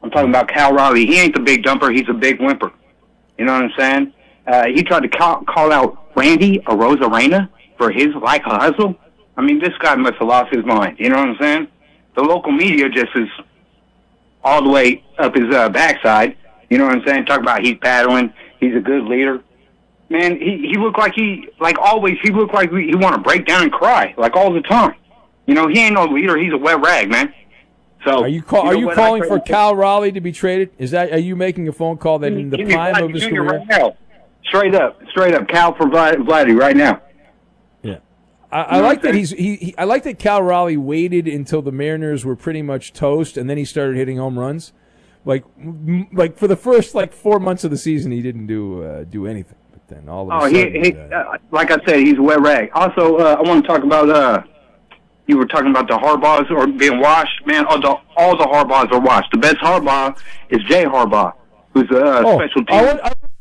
I'm talking about Cal Raleigh. He ain't the big dumper. He's a big whimper. You know what I'm saying? He tried to call out Randy Arozarena for his like a hustle. I mean, this guy must have lost his mind. You know what I'm saying? The local media just is all the way up his backside. You know what I'm saying? Talk about he's paddling. He's a good leader. Man, he looked like he looked like he want to break down and cry, like all the time. You know, he ain't no leader. He's a wet rag, man. So are you calling for Cal Raleigh to be traded? Are you making a phone call that in the prime of his career? Right now. Straight up, Cal for Vladdy right now. Yeah, I like that I like that Cal Raleigh waited until the Mariners were pretty much toast, and then he started hitting home runs. Like for the first 4 months of the season, he didn't do anything. But then all of a sudden, like I said, he's a wet rag. Also, I want to talk about. You were talking about the Harbaughs or being washed. Man, all the Harbaughs are washed. The best Harbaugh is Jay Harbaugh, who's a special team.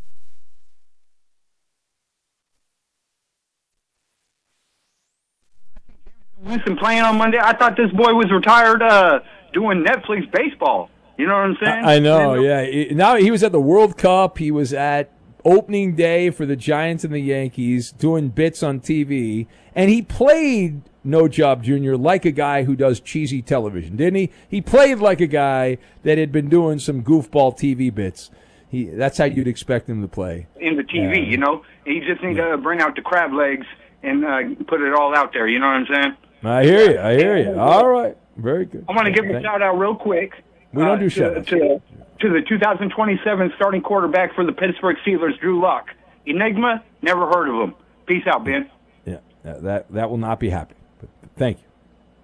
Winston playing on Monday. I thought this boy was retired doing Netflix baseball. You know what I'm saying? I know, yeah. Now he was at the World Cup. He was at opening day for the Giants and the Yankees doing bits on TV. And he played No Job Jr. like a guy who does cheesy television, didn't he? He played like a guy that had been doing some goofball TV bits. That's how you'd expect him to play. In the TV, you know? He just needs to bring out the crab legs and put it all out there. You know what I'm saying? I hear you. All right. Very good. I want to give a shout-out real quick. We don't do shout-outs. To the 2027 starting quarterback for the Pittsburgh Steelers, Drew Lock. Enigma, never heard of him. Peace out, Ben. Yeah, that will not be happening. But thank you.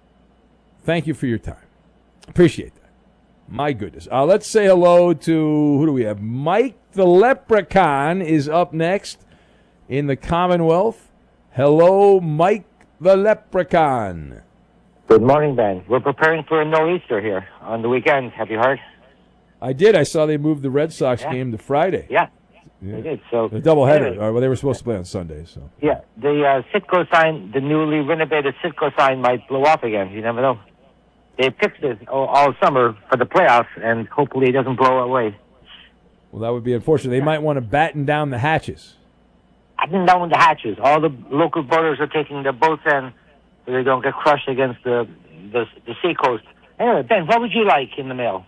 Thank you for your time. Appreciate that. My goodness. Let's say hello to, who do we have? Mike the Leprechaun is up next in the Commonwealth. Hello, Mike the Leprechaun. Good morning, Ben. We're preparing for a nor'easter here on the weekend. Have you heard? I did. I saw they moved the Red Sox game to Friday. Yeah, they did. So the doubleheader. Well, they were supposed to play on Sunday. So yeah, the Citgo sign, the newly renovated Citgo sign, might blow off again. You never know. They fixed it all summer for the playoffs, and hopefully it doesn't blow away. Well, that would be unfortunate. They might want to batten down the hatches. Batten down the hatches. All the local boaters are taking their boats in so they don't get crushed against the seacoast. Anyway, Ben, what would you like in the mail?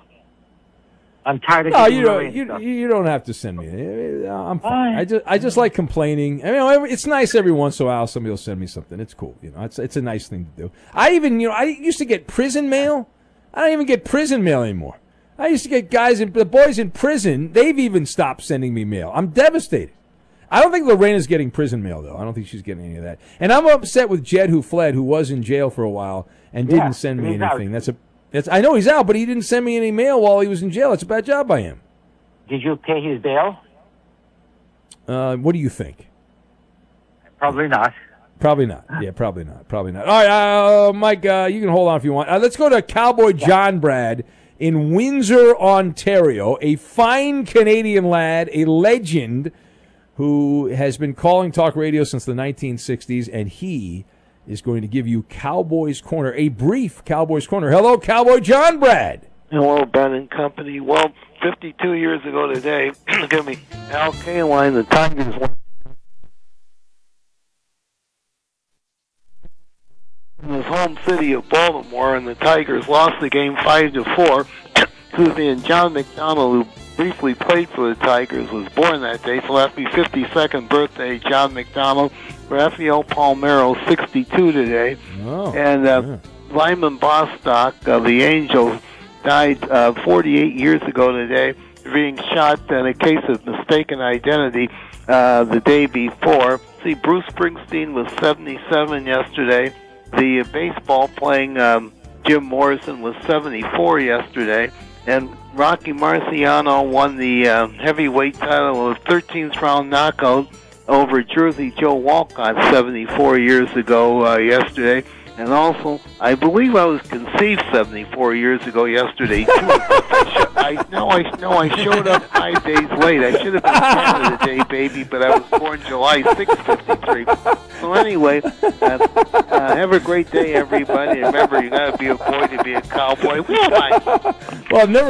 I'm tired of you don't have to send me. I'm fine. I just like complaining. I mean, it's nice every once in a while somebody will send me something. It's cool. You know, it's a nice thing to do. I used to get prison mail. I don't even get prison mail anymore. I used to get the boys in prison. They've even stopped sending me mail. I'm devastated. I don't think Lorena's getting prison mail though. I don't think she's getting any of that. And I'm upset with Jed, who fled, who was in jail for a while and didn't send me anything. I know he's out, but he didn't send me any mail while he was in jail. It's a bad job by him. Did you pay his bail? What do you think? Probably not. Probably not. Yeah, probably not. Probably not. All right, Mike, you can hold on if you want. Let's go to Cowboy John Brad in Windsor, Ontario, a fine Canadian lad, a legend who has been calling talk radio since the 1960s, and he is going to give you Cowboys Corner, a brief Cowboys Corner. Hello, Cowboy John Brad. Hello, Ben and company. Well, 52 years ago today, give me Al Kaline, the Tigers won in his home city of Baltimore, and the Tigers lost the game 5-4. Excuse me, and John McDonald, who briefly played for the Tigers, was born that day, so happy 52nd birthday, John McDonald. Rafael Palmeiro, 62 today. Oh, and Lyman Bostock of the Angels died 48 years ago today, being shot in a case of mistaken identity the day before. See, Bruce Springsteen was 77 yesterday. The baseball playing Jim Morrison was 74 yesterday. And Rocky Marciano won the heavyweight title with a 13th round knockout over Jersey Joe Walcott 74 years ago yesterday. And also, I believe I was conceived 74 years ago yesterday, too. I showed up 5 days late. I should have been Canada Day, baby, but I was born July 6, 53. So anyway, have a great day, everybody. Remember, you got to be a boy to be a cowboy. Well, I've never